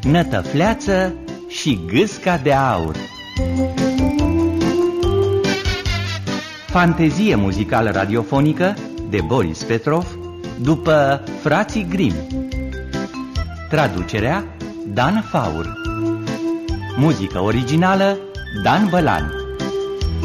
Nătăfleață și Gâsca de aur. Fantezie muzicală radiofonică de Boris Petrov după Frații Grimm. Traducerea Dan Faur. Muzică originală Dan Bălan.